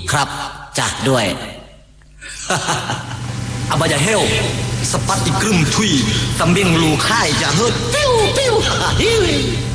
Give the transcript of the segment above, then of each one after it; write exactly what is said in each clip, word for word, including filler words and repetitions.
ครับจัดด้วย อาบายาเฮลสปัตติกรึมทุยตำเบียงลูค่ายจะเฮิดปิ้วปิ้วฮิว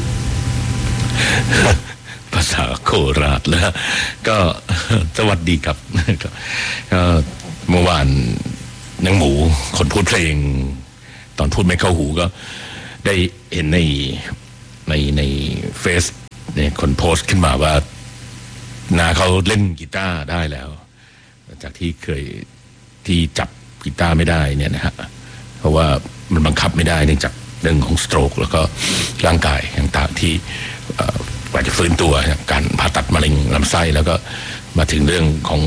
ภาษาโคราชแล้วก็สวัสดีครับก็เมื่อวานนางหมูคนพูดเพลงตอนพูดไม่เข้าหูก็ได้เห็นในในในเฟซเนี่ยคนโพสต์ขึ้นมาว่านาเขาเล่นกีตาร์ได้แล้วจากที่เคยที่จับกีตาร์ไม่ได้เนี่ยนะฮะเพราะว่ามันบังคับไม่ได้เนื่องจากเรื่องของสโตรกแล้วก็ร่างกายต่างๆที่กว่าจะฟื้นตัวการผ่าตัดมะเร็งลำไส้แล้วก็มาถึงเรื่องของ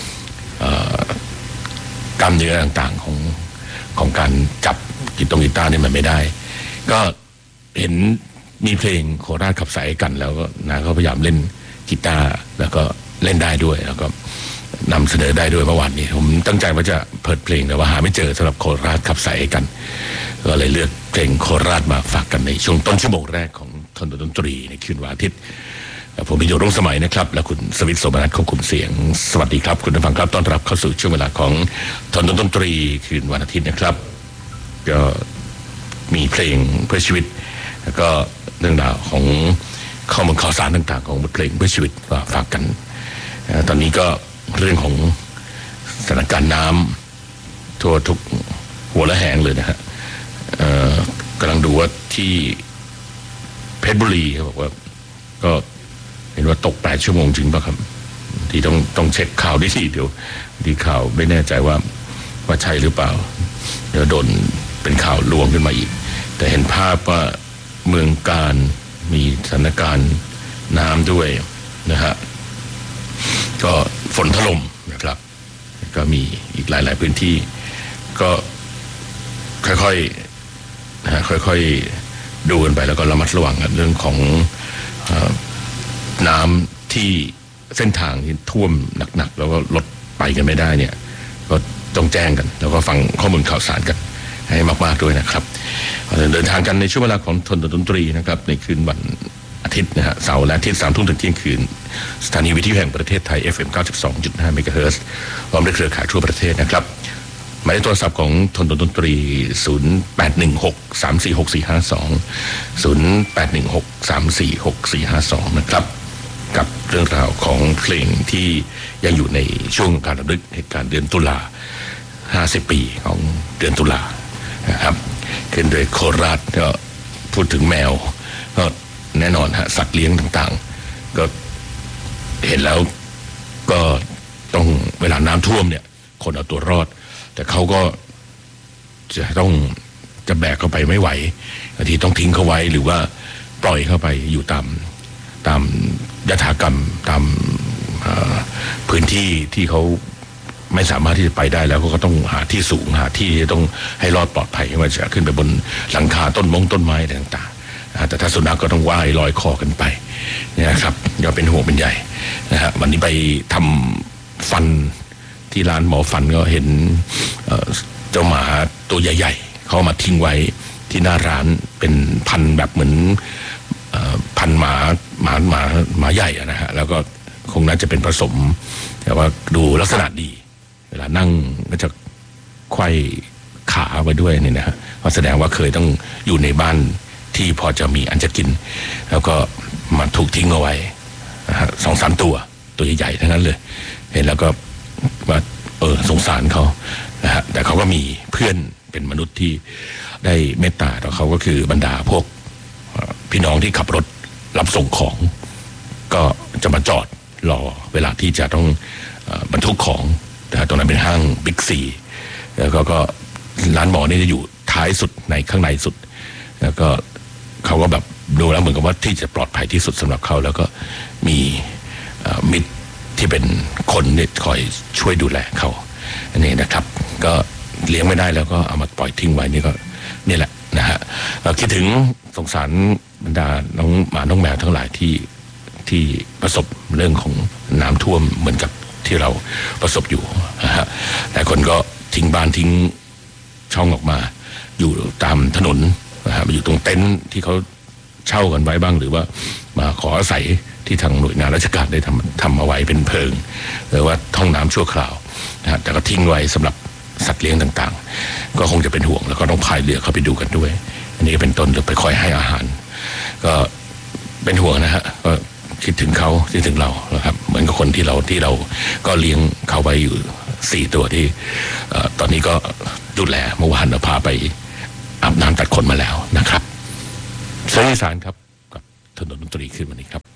กล้ามเนื้อต่างๆของของการจับกีตงกีตาร์เนี่ยมันไม่ได้ก็เห็นมีเพลงโคราชขับสายกันแล้วก็นาเขาพยายามเล่นกีตาร์แล้วก็เล่นได้ด้วยแล้วก็นำเสนอได้ด้วยเมื่อวานนี้ผมตั้งใจว่าจะเปิดเพลงแต่ว่าหาไม่เจอสำหรับโคราชขับสายกันก็เลยเลือกเพลงโคราชมาฝากกันในช่วงต้นชั่วโมงแรกของทนดนตรีในคืนวันอาทิตย์ผมเป็นโยรุ่งสมัยนะครับและคุณสวิทย์โสมนัสควบคุมเสียงสวัสดีครับคุณผู้ฟังครับต้อนรับเข้าสู่ช่วงเวลาของทนดนตรีคืนวันอาทิตย์นะครับก็มีเพลงเพื่อชีวิตแล้วก็เรื่องราวของข้อมูลข่าวสารต่างๆของบทเพลงเพื่อชีวิตมาฝากกันตอนนี้ก็เรื่องของสถานการณ์น้ำทั่วทุกหัวและแหงเลยนะฮะกำลังดูว่าที่เพชรบุรีเขาบอกว่าก็เห็นว่าตกแปดชั่วโมงจริงป่ะครับที่ต้องต้องเช็คข่าวด้วยสิเดี๋ยวดีข่าวไม่แน่ใจว่าว่าใช่หรือเปล่าเดี๋ยวโดนเป็นข่าวลวงขึ้นมาอีกแต่เห็นภาพว่าเมืองการมีสถานการณ์น้ำด้วยนะฮะก็ฝนถล่มนะครับก็มีอีกหลายๆพื้นที่ก็ค่อยๆนะฮะค่อยๆดูกันไปแล้วก็ระมัดระวังกันเรื่องของเอ่อน้ำที่เส้นทางที่ท่วมหนักๆแล้วก็รถไปกันไม่ได้เนี่ยก็ต้องแจ้งกันแล้วก็ฟังข้อมูลข่าวสารกันให้มากๆด้วยนะครับเดินทางกันในช่วงเวลาของทนดนตรีนะครับในคืนวันอาทิตย์นะฮะเสาร์และอาทิตย์สามทุ่มถึงเที่ยงคืนสถานีวิทยุแห่งประเทศไทย เอฟ เอ็ม เก้าสิบสองจุดห้า เมกะเฮิรตซ์พร้อมด้วยเครือข่ายทั่วประเทศนะครับหมายเลขโทรศัพท์ของทนดนตรีศูนย์ แปด หนึ่ง หก สาม สี่ หก สี่ ห้า สอง ศูนย์ แปด หนึ่ง หก สาม สี่ หก สี่ ห้า สองนะครับกับเรื่องราวของเพลงที่ยังอยู่ในช่วงการรำลึกเหตุการณ์เดือนตุลาห้าสิบปีของเดือนตุลานะครับขึ้นโดยโคราชก็พูดถึงแมวก็แน่นอนฮะสัตว์เลี้ยงต่างๆก็เห็นแล้วก็ต้องเวลาน้ำท่วมเนี่ยคนเอาตัวรอดแต่เขาก็จะต้องจะแบกเข้าไปไม่ไหวบางทีต้องทิ้งเขาไว้หรือว่าปล่อยเข้าไปอยู่ตามตามยถากรรมตามพื้นที่ที่เขาไม่สามารถที่จะไปได้แล้วก็ต้องหาที่สูงหาที่ต้องให้รอดปลอดภัยไม่ว่าจะขึ้นไปบนหลังคาต้นมงต้นไม้ต่างๆแต่ถ้าสุนัขก็ต้องว่ายลอยคอกันไปเนี่ยครับอย่าเป็นห่วงเป็นใหญ่นะฮะวันนี้ไปทำฟันที่ร้านหมอฟันก็เห็นเจ้าหมาตัวใหญ่ๆเขามาทิ้งไว้ที่หน้าร้านเป็นพันแบบเหมือนพันหมาหมาหมาหมาใหญ่นะฮะแล้วก็คงน่าจะเป็นผสมแต่ว่าดูลักษณะดีเวลานั่งก็จะไขว้ขาไว้ด้วยเนี่ยนะฮะก็แสดงว่าเคยต้องอยู่ในบ้านที่พอจะมีอันจะกินแล้วก็มาถูกทิ้งเอาไว้นะฮะสองสามตัวตัวใหญ่ๆทั้งนั้นเลยเห็นแล้วก็ว่าเออสงสารเขานะฮะแต่เขาก็มีเพื่อนเป็นมนุษย์ที่ได้เมตตาต่อเขาก็คือบรรดาพวกพี่น้องที่ขับรถรับส่งของก็จะมาจอดรอเวลาที่จะต้องบรรทุกของนะตรงนั้นเป็นห้างบิ๊กซีแล้วก็ก็ร้านหมอนี่จะอยู่ท้ายสุดในข้างในสุดแล้วก็เขาก็แบบดูแล้วเหมือนกับว่าที่จะปลอดภัยที่สุดสำหรับเขาแล้วก็มีมิตรที่เป็นคนเนี่ยคอยช่วยดูแลเขาอันนี้นะครับก็เลี้ยงไม่ได้แล้วก็เอามาปล่อยทิ้งไว้นี่ก็นี่แหละนะฮะคิดถึงสงสารบรรดาน้องหมาน้องแมวทั้งหลายที่ที่ประสบเรื่องของน้ำท่วมเหมือนกับที่เราประสบอยู่นะฮะแต่คนก็ทิ้งบ้านทิ้งช่องออกมาอยู่ตามถนนนะฮะมาอยู่ตรงเต็นท์ที่เขาเช่ากันไว้บ้างหรือว่ามาขออาศัยที่ทางหน่วยงานราชการได้ทำทำเอาไว้เป็นเพิงหรือว่าท่องน้ำชั่วคราวนะฮะแต่ก็ทิ้งไว้สำหรับสัตว์เลี้ยงต่างๆก็คงจะเป็นห่วงแล้วก็ต้องพายเรือเข้าไปดูกันด้วยอันนี้ก็เป็นต้นหรือไปคอยให้อาหารก็เป็นห่วงนะฮะก็คิดถึงเขาคิดถึงเรานะครับเหมือนกับคนที่เราที่เราก็เลี้ยงเขาไว้อยู่สี่ตัวที่ตอนนี้ก็ดูแลเมื่อวานเราพาไปอาบน้ำตัดขนมาแล้วนะครับเสียงอีสานครับกับถนนดนตรีขึ้นวันนี้ครับ